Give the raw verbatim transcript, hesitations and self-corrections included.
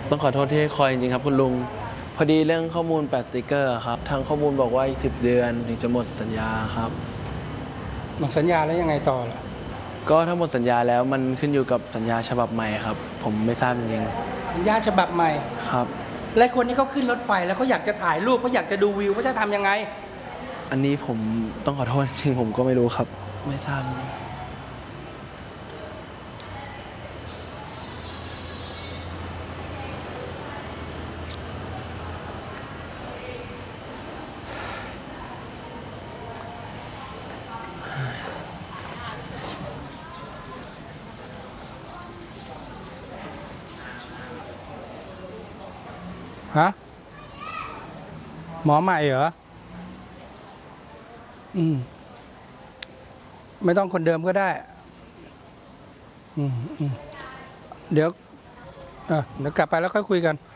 ต้องขอโทษที่ให้คอยจริงๆครับคุณลุงพอดีเรื่องข้อมูลแปดสติกเกอร์ครับทางข้อมูลบอกว่าอีกสิบเดือนถึงจะหมดสัญญาครับหมดสัญญาแล้วยังไงต่อล่ะก็ถ้าหมดสัญญาแล้วมันขึ้นอยู่กับสัญญาฉบับใหม่ครับผมไม่ทราบจริงสัญญาฉบับใหม่ครับและคนที่เขาขึ้นรถไฟแล้วเขาอยากจะถ่ายรูปเขาอยากจะดูวิวเขาจะทำยังไงอันนี้ผมต้องขอโทษจริงผมก็ไม่รู้ครับไม่ทราบฮะหมอใหม่เหรออืมไม่ต้องคนเดิมก็ได้อืมอืมเดี๋ยวเออเดี๋ยวกลับไปแล้วค่อยคุยกัน